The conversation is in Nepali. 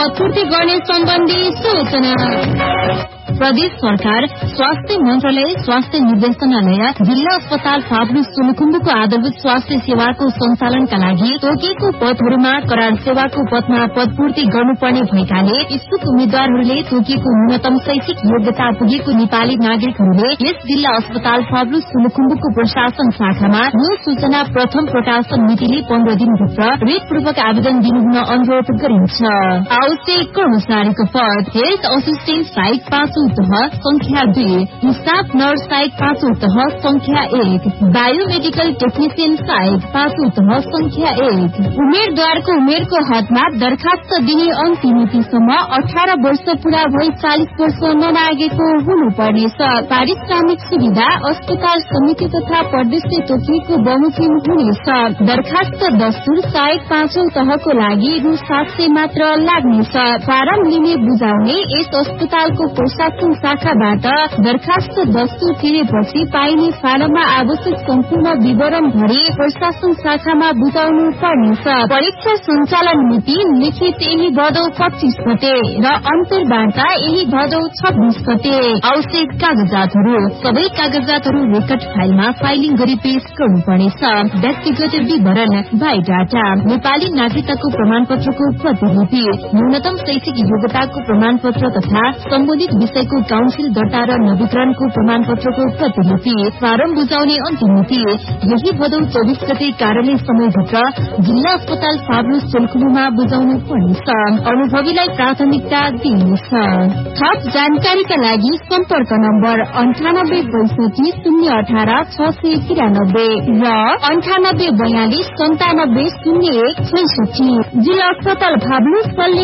पदपूर्ति गर्ने सम्बन्धी सूचना। प्रदेश सरकार, स्वास्थ्य मन्त्रालय, स्वास्थ्य निर्देशनालय, जिल्ला अस्पताल फाब्लु सोलुखुम्बुको आधारभूत स्वास्थ्य सेवाको सञ्चालनका लागि तोकिएको पदहरूमा करार सेवाको पदमा पदपूर्ति गर्नुपर्ने भएकाले इच्छुक उम्मेद्वारहरूले तोकिएको न्यूनतम शैक्षिक योग्यता पुगेको नेपाली नागरिकहरूले यस जिल्ला अस्पताल फाब्लु सोलुखुम्बुको प्रशासन शाखामा यो सूचना प्रथम प्रकाशन मितिले 15 दिनभित्र रेटपूर्वक आवेदन दिनुहुन अनुरोध गरिन्छ। आवश्यक कर्मचारीको पद हेल्थ असिस्टेन्ट सहायक 5 तह संख्या 2, स्टाफ नर्स सहायक 5 तह संख्या 1, बायोमेडिकल टेक्निशियन सहायक 5 तह संख्या 1। उम्मेद्वारको उमेरको हदमा दरखास्त दिने अन्तिम मितिसम्म 18 वर्ष पूरा भई 40 वर्ष नलागेको हुनुपर्नेछ। पारिश्रमिक सुविधा अस्पताल समिति तथा प्रदेशले तोकिएको बमोजिम हुनेछ। दरखास्त दस्तुर सहायक 5औं तहको लागि रु 700 मात्र लाग्नेछ। फारम लिने बुझाउने यस अस्पतालको प्रशासन शाखाबाट दरखास्त दस्तुर तिरेपछि पाइने फारममा आवश्यक सम्पूर्ण विवरण भरी प्रशासन शाखामा बुझाउनु पर्नेछ। परीक्षा सञ्चालन मिति लिखित यही भदौ 25 गते र अन्तर्वार्ता यही भदौ 26 गते। आवश्यक कागजातहरू सबै कागजातहरू रेकर्ड फाइलमा फाइलिङ गरी पेश गर्नुपर्नेछ। व्यक्तिगत विवरण, बायोडाटा, नेपाली नागरिकताको प्रमाणपत्रको प्रतिलिपि, न्यूनतम शैक्षिक योग्यताको प्रमाणपत्र तथा सम्बन्धित विषयको काउन्सिल दर्ता र नवीकरणको प्रमाणपत्रको प्रतिलिपि। फारम बुझाउने अन्तिम मिति यही भदौ 24 गते कार्यालय समयभित्र जिल्ला अस्पताल फाब्लु सोलुखुम्बुमा बुझाउनु पर्नेछ। अनुभवीलाई प्राथमिकता दिइनेछ। थप जानकारीका लागि सम्पर्क नम्बर 9862 018 693 र 9842 9701 66। जिल्ला अस्पताल फाब्लु